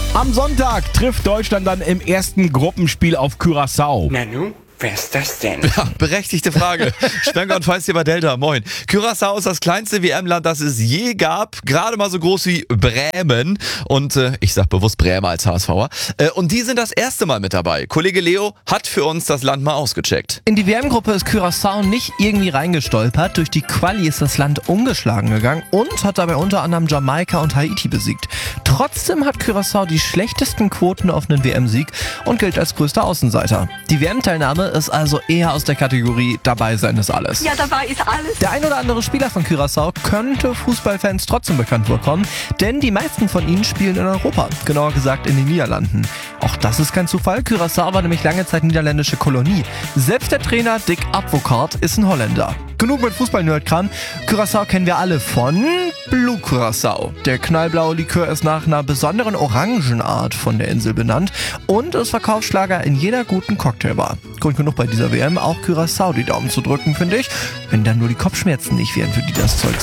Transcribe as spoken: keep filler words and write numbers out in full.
Am Sonntag trifft Deutschland dann im ersten Gruppenspiel auf Curaçao. Nanu, wer ist das denn? Ja, berechtigte Frage. Schwenker und Feist hier bei Delta, moin. Curaçao ist das kleinste W M-Land, das es je gab. Gerade mal so groß wie Bremen. Und äh, ich sag bewusst Bremer als HSVer. Äh, und die sind das erste Mal mit dabei. Kollege Leo hat für uns das Land mal ausgecheckt. In die W M-Gruppe ist Curaçao nicht irgendwie reingestolpert. Durch die Quali ist das Land ungeschlagen gegangen und hat dabei unter anderem Jamaika und Haiti besiegt. Trotzdem hat Curaçao die schlechtesten Quoten auf einen W M-Sieg und gilt als größter Außenseiter. Die W M-Teilnahme ist also eher aus der Kategorie dabei sein ist alles. Ja, dabei ist alles. Der ein oder andere Spieler von Curaçao könnte Fußballfans trotzdem bekannt vorkommen, denn die meisten von ihnen spielen in Europa, genauer gesagt in den Niederlanden. Auch das ist kein Zufall, Curaçao war nämlich lange Zeit niederländische Kolonie. Selbst der Trainer Dick Advocaat ist ein Holländer. Genug mit Fußball-Nerd-Kram. Curaçao kennen wir alle von Blue Curaçao. Der knallblaue Likör ist nach einer besonderen Orangenart von der Insel benannt und ist Verkaufsschlager in jeder guten Cocktailbar. Grund genug bei dieser W M auch Curaçao die Daumen zu drücken, finde ich. Wenn dann nur die Kopfschmerzen nicht wären, für die das Zeug